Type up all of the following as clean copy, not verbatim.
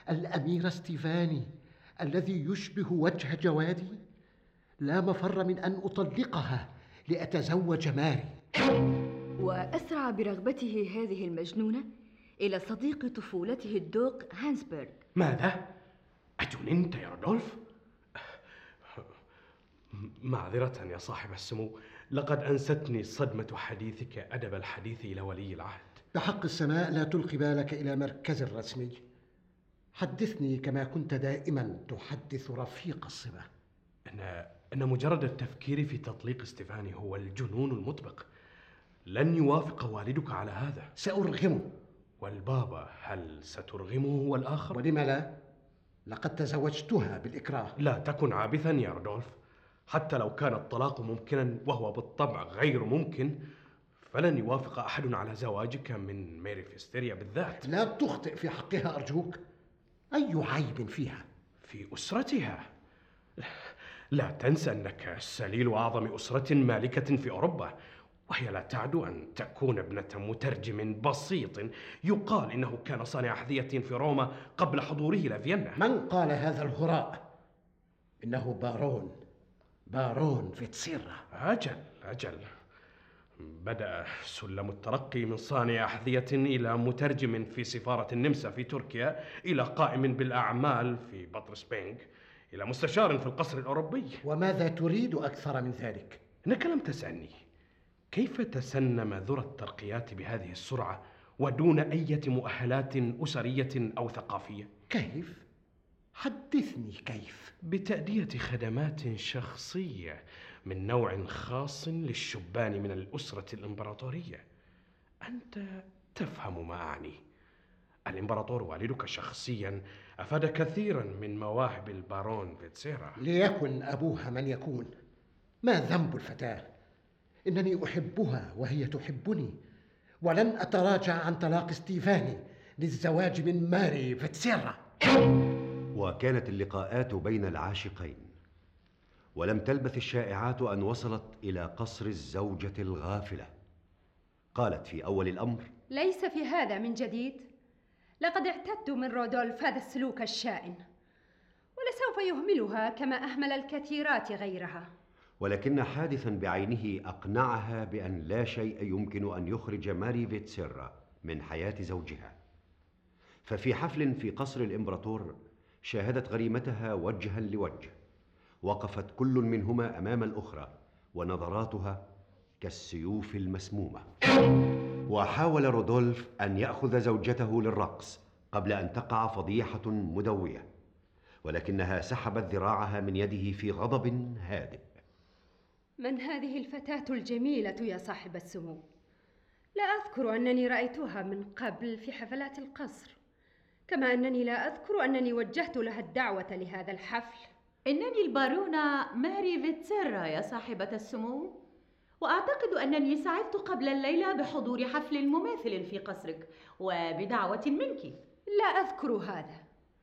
الأمير ستيفاني الذي يشبه وجه جوادي، لا مفر من أن أطلقها لأتزوج ماري. وأسرع برغبته هذه المجنونة إلى صديق طفولته الدوق هانسبرغ. ماذا؟ أجننت يا رودولف؟ معذرة يا صاحب السمو، لقد أنستني صدمة حديثك أدب الحديث إلى ولي العهد. بحق السماء لا تلقي بالك إلى مركز رسمي. حدثني كما كنت دائما تحدث رفيق الصبا. أن مجرد التفكير في تطليق ستيفاني هو الجنون المطبق. لن يوافق والدك على هذا. سأرغمه. والبابا هل سترغمه هو الآخر؟ ولم لا؟ لقد تزوجتها بالإكراه. لا تكن عابثا يا رودولف، حتى لو كان الطلاق ممكنا وهو بالطبع غير ممكن، فلن يوافق أحد على زواجك من ماري فيستيريا بالذات. لا تخطئ في حقها أرجوك. أي عيب فيها؟ في أسرتها. لا تنسى أنك سليل أعظم أسرة مالكة في أوروبا، وهي لا تعدو أن تكون ابنة مترجم بسيط يقال إنه كان صانع أحذية في روما قبل حضوره إلى فيينا. من قال هذا الهراء؟ إنه بارون فيتسيرا. أجل بدأ سلم الترقي من صانع أحذية إلى مترجم في سفارة النمسا في تركيا، إلى قائم بالأعمال في بطرس بينغ، إلى مستشار في القصر الأوروبي. وماذا تريد أكثر من ذلك؟ إنك لم تسألني كيف تسنم ذرى الترقيات بهذه السرعة ودون أي مؤهلات أسرية أو ثقافية؟ كيف؟ حدثني كيف؟ بتأدية خدمات شخصية من نوع خاص للشبان من الأسرة الإمبراطورية. أنت تفهم ما أعني. الإمبراطور والدك شخصيا أفاد كثيرا من مواهب البارون فيتسيرا. ليكن أبوها من يكون، ما ذنب الفتاة؟ إنني أحبها وهي تحبني، ولن أتراجع عن طلاق ستيفاني للزواج من ماري فيتسيرا. وكانت اللقاءات بين العاشقين، ولم تلبث الشائعات أن وصلت إلى قصر الزوجة الغافلة. قالت في أول الأمر: ليس في هذا من جديد، لقد اعتدت من رودولف هذا السلوك الشائن، ولسوف يهملها كما أهمل الكثيرات غيرها. ولكن حادثا بعينه أقنعها بأن لا شيء يمكن أن يخرج ماري فيتسيرا من حياة زوجها. ففي حفل في قصر الإمبراطور شاهدت غريمتها وجها لوجه، وقفت كل منهما أمام الأخرى ونظراتها كالسيوف المسمومة. وحاول رودولف أن يأخذ زوجته للرقص قبل أن تقع فضيحة مدوية، ولكنها سحبت ذراعها من يده في غضب هادئ. من هذه الفتاة الجميلة يا صاحب السمو؟ لا أذكر أنني رأيتها من قبل في حفلات القصر، كما أنني لا أذكر أنني وجهت لها الدعوة لهذا الحفل. إنني البارونة ماري فيتسيرا يا صاحبة السمو، وأعتقد أنني سعدت قبل الليلة بحضور حفل مماثل في قصرك وبدعوة منك. لا أذكر هذا،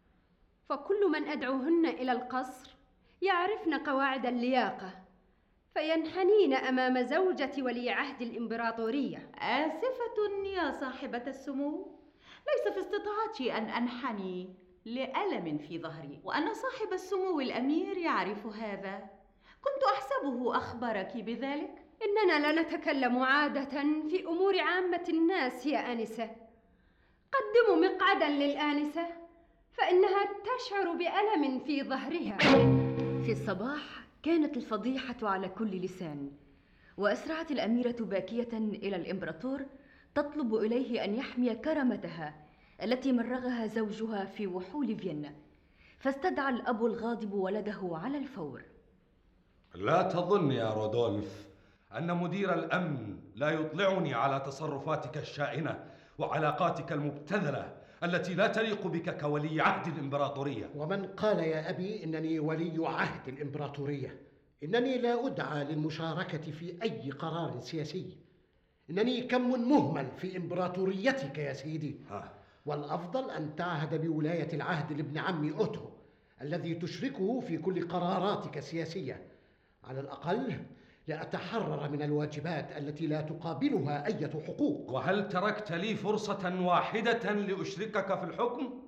فكل من أدعوهن إلى القصر يعرفن قواعد اللياقة، فينحنين أمام زوجة ولي عهد الإمبراطورية. آسفة يا صاحبة السمو، ليس في استطاعتي أن أنحني لألم في ظهري، وأن صاحب السمو الأمير يعرف هذا. كنت أحسبه أخبرك بذلك. إننا لا نتكلم عادة في أمور عامة الناس يا آنسة. قدموا مقعدا للآنسة فإنها تشعر بألم في ظهرها. في الصباح كانت الفضيحة على كل لسان، وأسرعت الأميرة باكية إلى الإمبراطور تطلب إليه أن يحمي كرامتها التي مرغها زوجها في وحول فيينا. فاستدعى الأب الغاضب ولده على الفور. لا تظن يا رودولف أن مدير الأمن لا يطلعني على تصرفاتك الشائنة وعلاقاتك المبتذلة التي لا تليق بك كولي عهد الإمبراطورية. ومن قال يا أبي إنني ولي عهد الإمبراطورية؟ إنني لا أدعى للمشاركة في أي قرار سياسي. إنني كم مهمل في إمبراطوريتك يا سيدي. والأفضل أن تعهد بولاية العهد لابن عمي أوتو الذي تشركه في كل قراراتك السياسية، على الأقل لأتحرر من الواجبات التي لا تقابلها أي حقوق. وهل تركت لي فرصة واحدة لأشركك في الحكم؟